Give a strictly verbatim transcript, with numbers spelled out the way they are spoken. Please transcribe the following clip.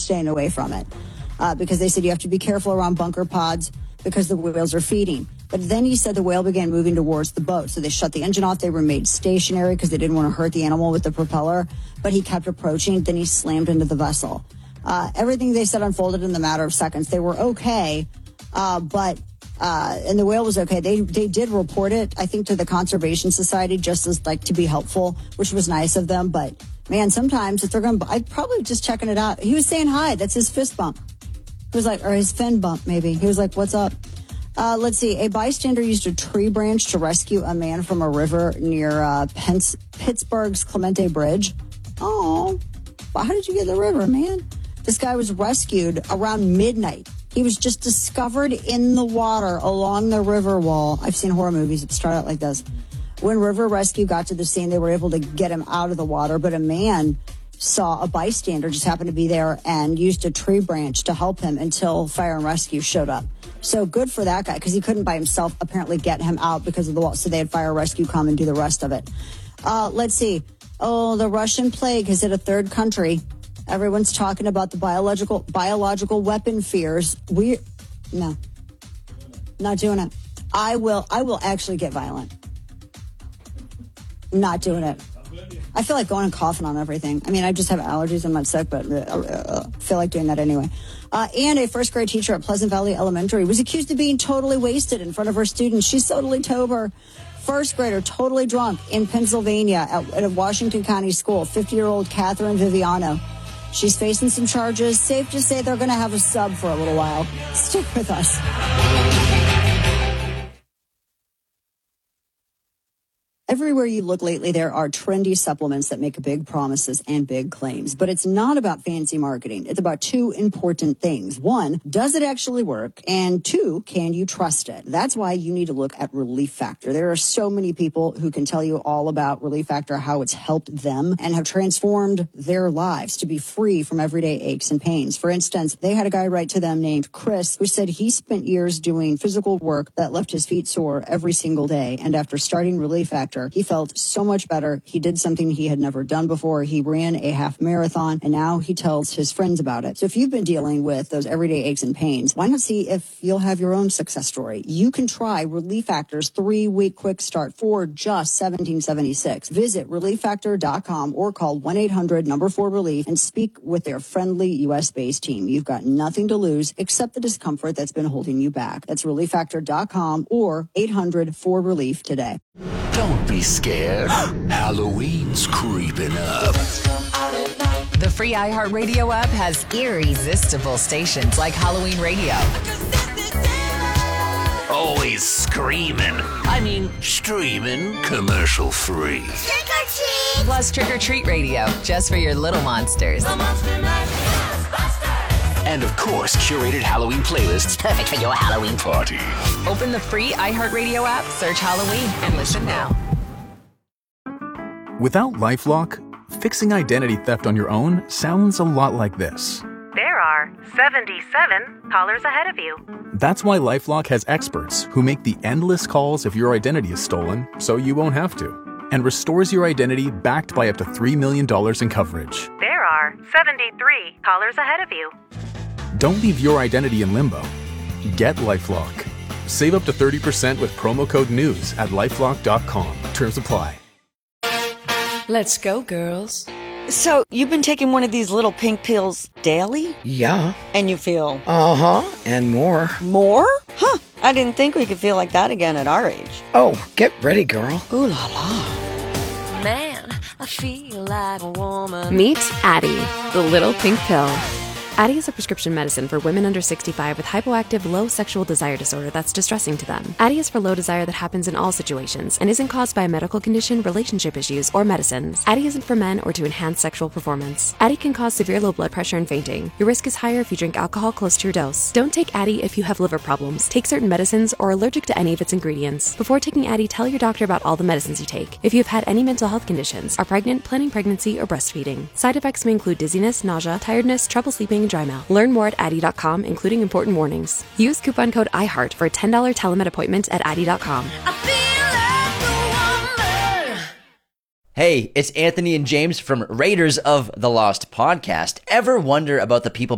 staying away from it uh, because they said you have to be careful around bunker pods because the whales are feeding. But then he said the whale began moving towards the boat. So they shut the engine off. They remained stationary because they didn't want to hurt the animal with the propeller. But he kept approaching. Then he slammed into the vessel. Uh, everything they said unfolded in the matter of seconds. They were okay, uh, but uh, and the whale was okay. They they did report it, I think, to the Conservation Society just as like to be helpful, which was nice of them. But man, sometimes if they're going, to I'd probably just checking it out. He was saying hi. That's his fist bump. He was like, or his fin bump maybe. He was like, "What's up?" Uh, let's see. A bystander used a tree branch to rescue a man from a river near uh, Pence, Pittsburgh's Clemente Bridge. Oh, well, how did you get in the river, man? This guy was rescued around midnight. He was just discovered in the water along the river wall. I've seen horror movies that start out like this. When River Rescue got to the scene, they were able to get him out of the water, but a man saw a bystander just happened to be there and used a tree branch to help him until fire and rescue showed up. So good for that guy because he couldn't by himself apparently get him out because of the wall. So they had fire rescue come and do the rest of it. Uh, let's see. Oh, the Russian plague has hit a third country. Everyone's talking about the biological biological weapon fears. We, no, not doing it. I will. I will actually get violent. Not doing it. I feel like going and coughing on everything. I mean, I just have allergies. I'm not sick, but I feel like doing that anyway. Uh, and a first grade teacher at Pleasant Valley Elementary was accused of being totally wasted in front of her students. She's totally Tober. First grader, totally drunk in Pennsylvania at, at a Washington County school. fifty-year-old Catherine Viviano. She's facing some charges. Safe to say they're going to have a sub for a little while. Stick with us. Everywhere you look lately, there are trendy supplements that make big promises and big claims. But it's not about fancy marketing. It's about two important things. One, does it actually work? And two, can you trust it? That's why you need to look at Relief Factor. There are so many people who can tell you all about Relief Factor, how it's helped them and have transformed their lives to be free from everyday aches and pains. For instance, they had a guy write to them named Chris who said he spent years doing physical work that left his feet sore every single day. And after starting Relief Factor, he felt so much better. He did something he had never done before. He ran a half marathon, and now he tells his friends about it. So if you've been dealing with those everyday aches and pains, why not see if you'll have your own success story? You can try Relief Factor's three-week quick start for just seventeen seventy-six. Visit relief factor dot com or call one eight hundred number four relief and speak with their friendly U S-based team. You've got nothing to lose except the discomfort that's been holding you back. That's relief factor dot com or eight hundred four relief today. Don't be scared. Halloween's creeping up. The free iHeartRadio app has irresistible stations like Halloween Radio. Always screaming. I mean, streaming commercial free. Trick or treat! Plus Trick or Treat Radio, just for your little monsters. The Monster Mash Ghostbusters! And of course, curated Halloween playlists perfect for your Halloween party. Open the free iHeartRadio app, search Halloween, and listen now. Without LifeLock, fixing identity theft on your own sounds a lot like this. There are seventy-seven callers ahead of you. That's why LifeLock has experts who make the endless calls if your identity is stolen, so you won't have to, and restores your identity backed by up to three million dollars in coverage. There are seventy-three callers ahead of you. Don't leave your identity in limbo. Get LifeLock. Save up to thirty percent with promo code NEWS at lifelock dot com. Terms apply. Let's go, girls. So, you've been taking one of these little pink pills daily? Yeah. And you feel? Uh-huh, and more. More? Huh, I didn't think we could feel like that again at our age. Oh, get ready, girl. Ooh la la. Man, I feel like a woman. Meet Addie, the little pink pill. Addie is a prescription medicine for women under sixty-five with hypoactive low sexual desire disorder that's distressing to them. Addie is for low desire that happens in all situations and isn't caused by a medical condition, relationship issues, or medicines. Addie isn't for men or to enhance sexual performance. Addie can cause severe low blood pressure and fainting. Your risk is higher if you drink alcohol close to your dose. Don't take Addie if you have liver problems, take certain medicines, or are allergic to any of its ingredients. Before taking Addie, tell your doctor about all the medicines you take. If you have had any mental health conditions, are pregnant, planning pregnancy, or breastfeeding. Side effects may include dizziness, nausea, tiredness, trouble sleeping, and dry mouth. Learn more at Addie dot com, including important warnings. Use coupon code iHeart for a ten dollars telemed appointment at Addie dot com. Hey, it's Anthony and James from Raiders of the Lost podcast. Ever wonder about the people